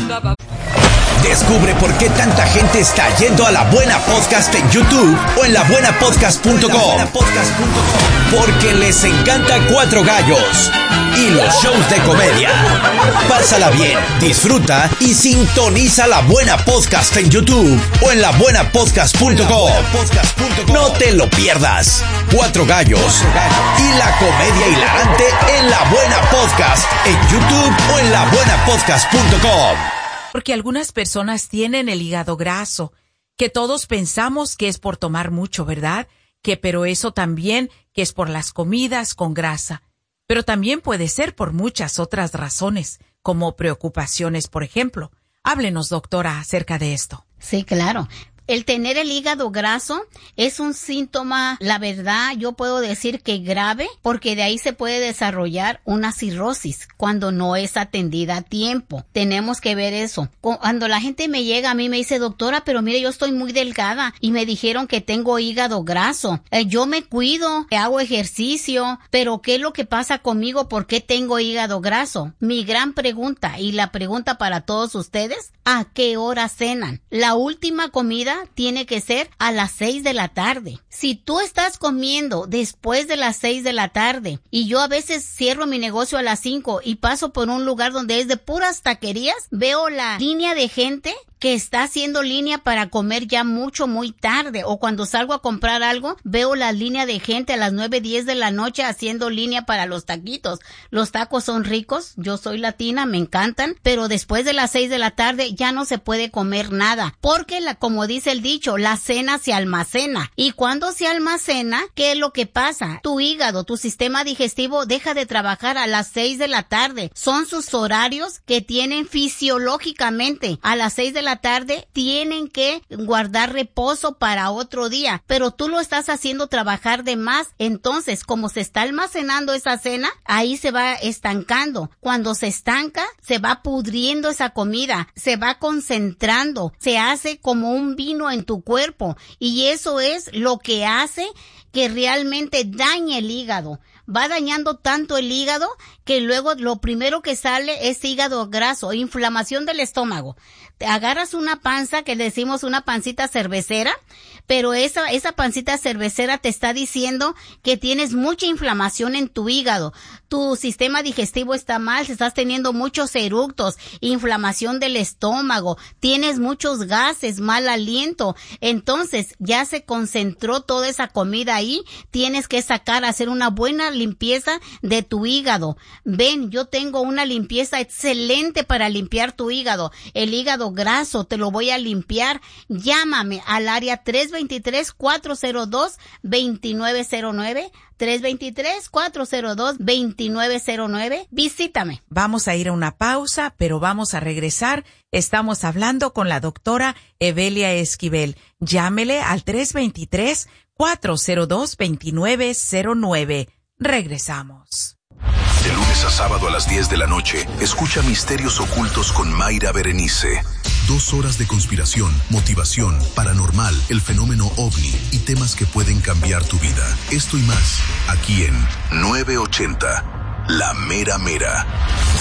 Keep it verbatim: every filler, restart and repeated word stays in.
Descubre por qué tanta gente está yendo a La Buena Podcast en YouTube o en la buena podcast punto com. Porque les encanta Cuatro Gallos y los shows de comedia. Pásala bien, disfruta y sintoniza La Buena Podcast en YouTube o en la buena podcast punto com. No te lo pierdas. Cuatro Gallos y la comedia hilarante en La Buena Podcast en YouTube o en la buena podcast punto com. Porque algunas personas tienen el hígado graso, que todos pensamos que es por tomar mucho, ¿verdad? Que pero eso también que es por las comidas con grasa. Pero también puede ser por muchas otras razones, como preocupaciones, por ejemplo. Háblenos, doctora, acerca de esto. Sí, claro. El tener el hígado graso es un síntoma, la verdad, yo puedo decir que grave, porque de ahí se puede desarrollar una cirrosis cuando no es atendida a tiempo. Tenemos que ver eso. Cuando la gente me llega a mí me dice, doctora, pero mire, yo estoy muy delgada y me dijeron que tengo hígado graso. Eh, yo me cuido, hago ejercicio, pero ¿qué es lo que pasa conmigo? ¿Por qué tengo hígado graso? Mi gran pregunta, y la pregunta para todos ustedes, ¿a qué hora cenan? La última comida tiene que ser a las seis de la tarde. Si tú estás comiendo después de las seis de la tarde y yo a veces cierro mi negocio a las cinco y paso por un lugar donde es de puras taquerías, veo la línea de gente que está haciendo línea para comer ya mucho, muy tarde. O cuando salgo a comprar algo, veo la línea de gente a las nueve, diez de la noche haciendo línea para los taquitos. Los tacos son ricos, yo soy latina, me encantan, pero después de las seis de la tarde ya no se puede comer nada. Porque, la, como dice el dicho, la cena se almacena. Y cuando se almacena, ¿qué es lo que pasa? Tu hígado, tu sistema digestivo deja de trabajar a las seis de la tarde. Son sus horarios que tienen fisiológicamente. A las seis de la tarde tienen que guardar reposo para otro día, pero tú lo estás haciendo trabajar de más. Entonces, como se está almacenando esa cena, ahí se va estancando. Cuando se estanca, se va pudriendo esa comida, se va concentrando, se hace como un vino en tu cuerpo, y eso es lo que hace que realmente dañe el hígado. Va dañando tanto el hígado que luego lo primero que sale es hígado graso, inflamación del estómago. Te agarras una panza, que decimos una pancita cervecera, pero esa, esa pancita cervecera te está diciendo que tienes mucha inflamación en tu hígado. Tu sistema digestivo está mal, estás teniendo muchos eructos, inflamación del estómago, tienes muchos gases, mal aliento. Entonces, ya se concentró toda esa comida ahí, tienes que sacar, hacer una buena limpieza de tu hígado. Ven, yo tengo una limpieza excelente para limpiar tu hígado. El hígado graso te lo voy a limpiar. Llámame al área tres dos tres, cuatro cero dos, dos nueve cero nueve, tres dos tres, cuatro cero dos, dos nueve cero nueve. Visítame. Vamos a ir a una pausa, pero vamos a regresar. Estamos hablando con la doctora Evelia Esquivel. Llámele al tres dos tres, cuatro cero dos, dos nueve cero nueve. Regresamos. De lunes a sábado a las diez de la noche, escucha Misterios Ocultos con Mayra Berenice. Dos horas de conspiración, motivación, paranormal, el fenómeno ovni y temas que pueden cambiar tu vida. Esto y más, aquí en nueve ochenta, La Mera Mera.